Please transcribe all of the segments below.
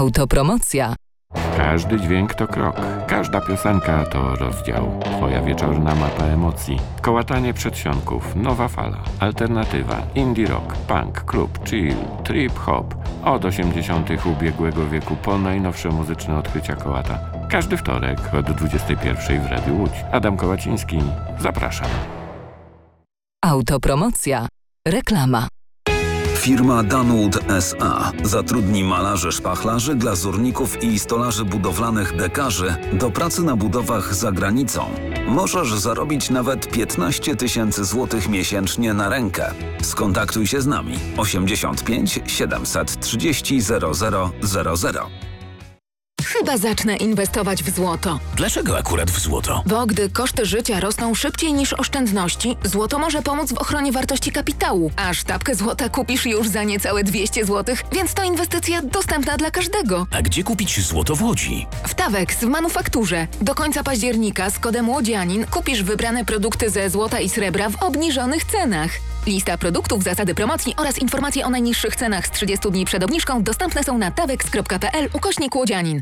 Autopromocja. Każdy dźwięk to krok, każda piosenka to rozdział. Twoja wieczorna mapa emocji. Kołatanie przedsionków, nowa fala, alternatywa, indie rock, punk, klub, chill, trip hop. Od 80. ubiegłego wieku po najnowsze muzyczne odkrycia kołata. Każdy wtorek od 21 w Radiu Łódź. Adam Kołaciński, zapraszam. Autopromocja. Reklama. Firma Danwood S.A. zatrudni malarzy, szpachlarzy, glazurników i stolarzy budowlanych dekarzy do pracy na budowach za granicą. Możesz zarobić nawet 15 000 złotych miesięcznie na rękę. Skontaktuj się z nami 85 730 0000. Chyba zacznę inwestować w złoto. Dlaczego akurat w złoto? Bo gdy koszty życia rosną szybciej niż oszczędności, złoto może pomóc w ochronie wartości kapitału. A sztabkę złota kupisz już za niecałe 200 zł, więc to inwestycja dostępna dla każdego. A gdzie kupić złoto w Łodzi? W Tawex w manufakturze. Do końca października z kodem łodzianin kupisz wybrane produkty ze złota i srebra w obniżonych cenach. Lista produktów, zasady promocji oraz informacje o najniższych cenach z 30 dni przed obniżką dostępne są na tawex.pl/łodzianin.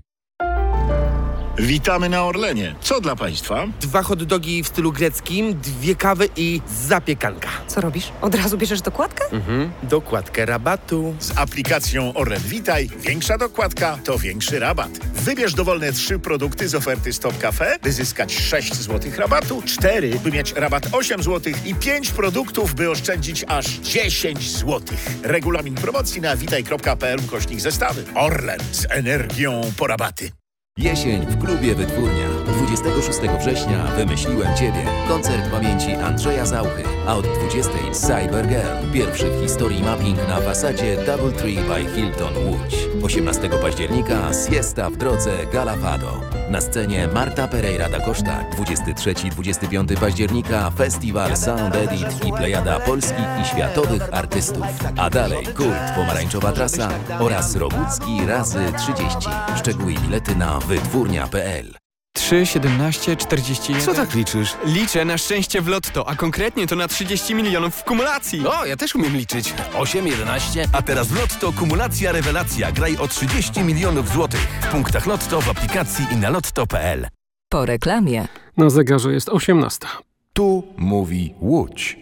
Witamy na Orlenie. Co dla Państwa? 2 hot dogi w stylu greckim, 2 kawy i zapiekanka. Co robisz? Od razu bierzesz dokładkę? Dokładkę rabatu. Z aplikacją Orlen Witaj większa dokładka to większy rabat. Wybierz dowolne 3 produkty z oferty Stop Cafe, by zyskać 6 zł rabatu, 4, by mieć rabat 8 zł i 5 produktów, by oszczędzić aż 10 zł. Regulamin promocji na witaj.pl/zestawy. Orlen z energią po rabaty. Jesień w klubie Wytwórnia. 26 września wymyśliłem Ciebie. Koncert pamięci Andrzeja Zauchy. A od 20 Cybergirl. Pierwszy w historii mapping na fasadzie Doubletree by Hilton Łódź. 18 października Siesta w drodze Galafado. Na scenie Marta Pereira da Costa. 23-25 października Festiwal Sound Edit i plejada polskich i światowych artystów. A dalej Kult, Pomarańczowa Trasa oraz Rogucki razy 30. Szczegóły i bilety na wytwórnia.pl. 3, 17, 41... Co tak liczysz? Liczę na szczęście w lotto, a konkretnie to na 30 milionów w kumulacji. O, ja też umiem liczyć. 8, 11, a teraz w Lotto kumulacja rewelacja. Graj o 30 milionów złotych. W punktach Lotto, w aplikacji i na lotto.pl. Po reklamie. Na zegarze jest 18. Tu mówi Łódź.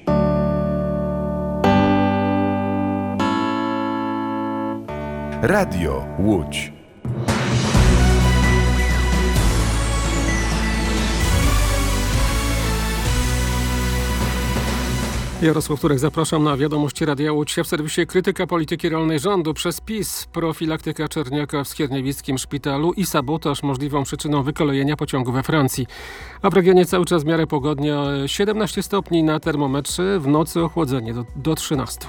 Radio Łódź. Jarosław Turek, zapraszam na wiadomości Radia Łódź. W serwisie Krytyka polityki rolnej rządu przez PiS, profilaktyka czerniaka w skierniewickim szpitalu i sabotaż możliwą przyczyną wykolejenia pociągu we Francji. A w regionie cały czas w miarę pogodnie, 17 stopni na termometrze, w nocy ochłodzenie do 13.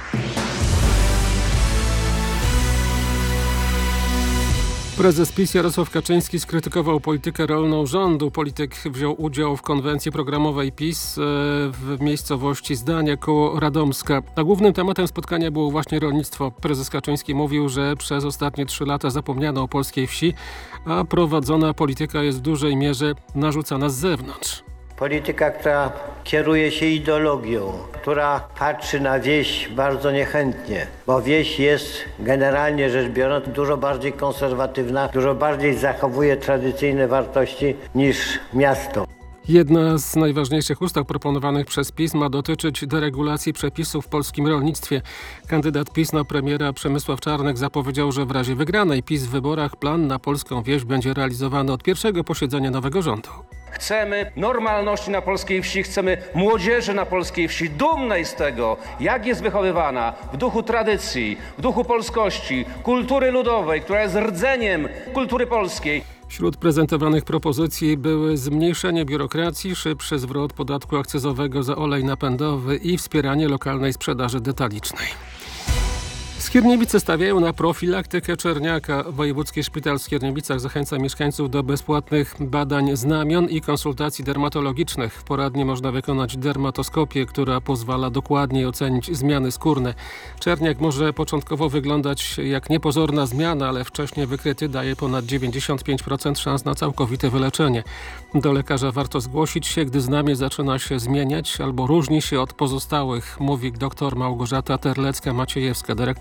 Prezes PiS Jarosław Kaczyński skrytykował politykę rolną rządu. Polityk wziął udział w konwencji programowej PiS w miejscowości Zdania koło Radomska. A głównym tematem spotkania było właśnie rolnictwo. Prezes Kaczyński mówił, że przez ostatnie 3 lata zapomniano o polskiej wsi, a prowadzona polityka jest w dużej mierze narzucana z zewnątrz. Polityka, która kieruje się ideologią, która patrzy na wieś bardzo niechętnie, bo wieś jest generalnie rzecz biorąc dużo bardziej konserwatywna, dużo bardziej zachowuje tradycyjne wartości niż miasto. Jedna z najważniejszych ustaw proponowanych przez PiS ma dotyczyć deregulacji przepisów w polskim rolnictwie. Kandydat PiS na premiera Przemysław Czarnek zapowiedział, że w razie wygranej PiS w wyborach plan na polską wieś będzie realizowany od pierwszego posiedzenia nowego rządu. Chcemy normalności na polskiej wsi, chcemy młodzieży na polskiej wsi, dumnej z tego, jak jest wychowywana, w duchu tradycji, w duchu polskości, kultury ludowej, która jest rdzeniem kultury polskiej. Wśród prezentowanych propozycji były zmniejszenie biurokracji, szybszy zwrot podatku akcyzowego za olej napędowy i wspieranie lokalnej sprzedaży detalicznej. Skierniewice stawiają na profilaktykę czerniaka. Wojewódzki Szpital w Skierniewicach zachęca mieszkańców do bezpłatnych badań znamion i konsultacji dermatologicznych. W poradni można wykonać dermatoskopię, która pozwala dokładniej ocenić zmiany skórne. Czerniak może początkowo wyglądać jak niepozorna zmiana, ale wcześniej wykryty daje ponad 95% szans na całkowite wyleczenie. Do lekarza warto zgłosić się, gdy znamię zaczyna się zmieniać albo różni się od pozostałych, mówi dr Małgorzata Terlecka-Maciejewska, dyrektor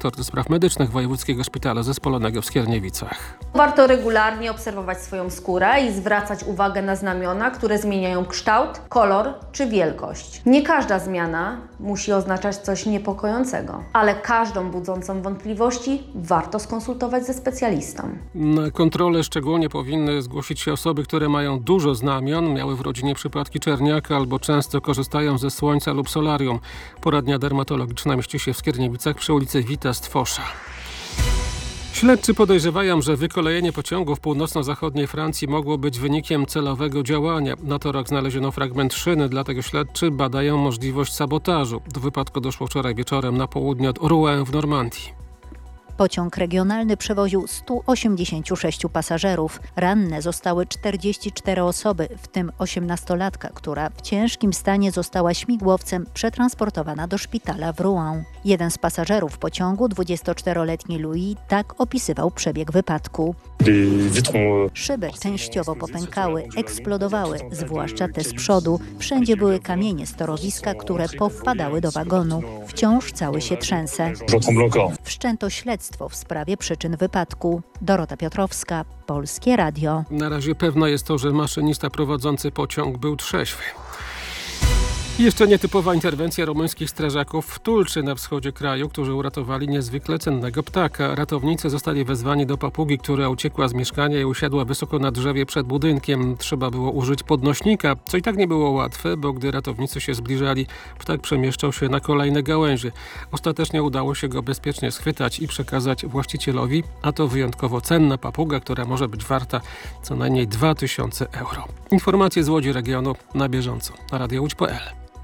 dyrektor do spraw medycznych Wojewódzkiego Szpitala Zespolonego w Skierniewicach. Warto regularnie obserwować swoją skórę i zwracać uwagę na znamiona, które zmieniają kształt, kolor czy wielkość. Nie każda zmiana musi oznaczać coś niepokojącego, ale każdą budzącą wątpliwości warto skonsultować ze specjalistą. Na kontrolę szczególnie powinny zgłosić się osoby, które mają dużo znamion, miały w rodzinie przypadki czerniaka albo często korzystają ze słońca lub solarium. Poradnia dermatologiczna mieści się w Skierniewicach przy ulicy Wita Stwosza. Śledczy podejrzewają, że wykolejenie pociągu w północno-zachodniej Francji mogło być wynikiem celowego działania. Na torach znaleziono fragment szyny, dlatego śledczy badają możliwość sabotażu. Do wypadku doszło wczoraj wieczorem na południe od Rouen w Normandii. Pociąg regionalny przewoził 186 pasażerów. Ranne zostały 44 osoby, w tym 18-latka, która w ciężkim stanie została śmigłowcem przetransportowana do szpitala w Rouen. Jeden z pasażerów pociągu, 24-letni Louis, tak opisywał przebieg wypadku. Szyby częściowo popękały, eksplodowały, zwłaszcza te z przodu. Wszędzie były kamienie z torowiska, które powpadały do wagonu. Wciąż cały się trzęsę. Wszczęto śledztwo w sprawie przyczyn wypadku. Dorota Piotrowska, Polskie Radio. Na razie pewne jest to, że maszynista prowadzący pociąg był trzeźwy. Jeszcze nietypowa interwencja rumuńskich strażaków w Tulczy na wschodzie kraju, którzy uratowali niezwykle cennego ptaka. Ratownicy zostali wezwani do papugi, która uciekła z mieszkania i usiadła wysoko na drzewie przed budynkiem. Trzeba było użyć podnośnika, co i tak nie było łatwe, bo gdy ratownicy się zbliżali, ptak przemieszczał się na kolejne gałęzie. Ostatecznie udało się go bezpiecznie schwytać i przekazać właścicielowi, a to wyjątkowo cenna papuga, która może być warta co najmniej 2000 euro. Informacje z Łodzi regionu na bieżąco na radiołódź.pl.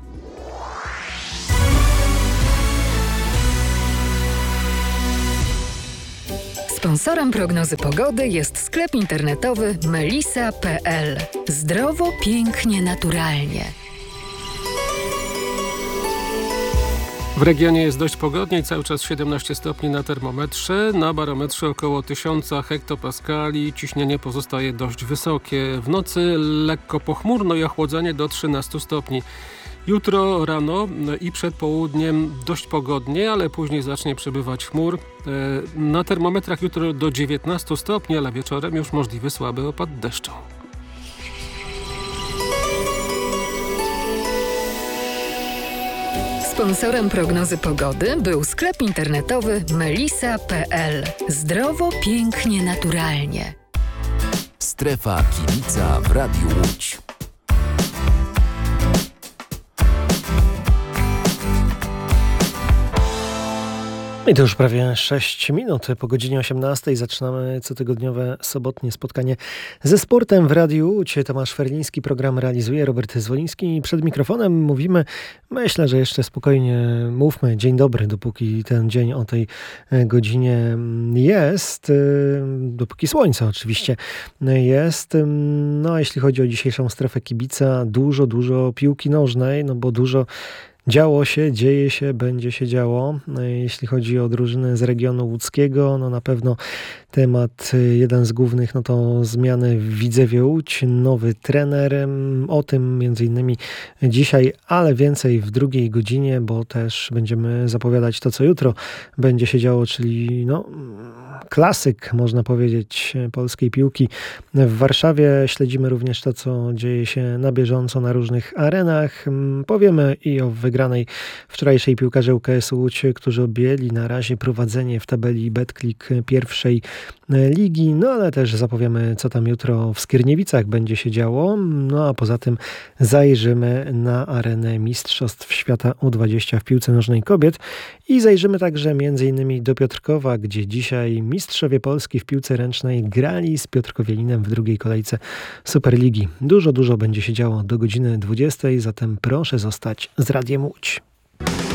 Sponsorem prognozy pogody jest sklep internetowy melisa.pl. Zdrowo, pięknie, naturalnie. W regionie jest dość pogodnie, cały czas 17 stopni na termometrze, na barometrze około 1000 hektopaskali, ciśnienie pozostaje dość wysokie. W nocy lekko pochmurno i ochłodzenie do 13 stopni. Jutro rano i przed południem dość pogodnie, ale później zacznie przybywać chmur. Na termometrach jutro do 19 stopni, ale wieczorem już możliwy słaby opad deszczu. Sponsorem prognozy pogody był sklep internetowy melisa.pl. Zdrowo, pięknie, naturalnie. Strefa Kibica w Radiu Łódź. I to już prawie 6 minut. Po godzinie 18 zaczynamy cotygodniowe sobotnie spotkanie ze sportem w Radiu Łódź. Tomasz Ferliński program realizuje, Robert Zwoliński. Przed mikrofonem mówimy, myślę, że jeszcze spokojnie mówmy dzień dobry, dopóki ten dzień o tej godzinie jest. Dopóki słońce oczywiście jest. No a jeśli chodzi o dzisiejszą strefę kibica, dużo piłki nożnej, no bo dużo działo się, dzieje się, będzie się działo. Jeśli chodzi o drużyny z regionu łódzkiego, no na pewno temat jeden z głównych, no to zmiany w Widzewie Łódź, nowy trener. O tym między innymi dzisiaj, ale więcej w drugiej godzinie, bo też będziemy zapowiadać to, co jutro będzie się działo, czyli no klasyk, można powiedzieć, polskiej piłki w Warszawie. Śledzimy również to, co dzieje się na bieżąco na różnych arenach. Powiemy i o wygranej wczorajszej piłkarze UKS-u Łódź, którzy objęli na razie prowadzenie w tabeli Betclic pierwszej ligi, no ale też zapowiemy, co tam jutro w Skierniewicach będzie się działo. No a poza tym zajrzymy na arenę Mistrzostw Świata U20 w piłce nożnej kobiet i zajrzymy także m.in. do Piotrkowa, gdzie dzisiaj mistrzowie Polski w piłce ręcznej grali z Piotrkowielinem w drugiej kolejce Superligi. Dużo będzie się działo do godziny 20, zatem proszę zostać z Radiem Łódź.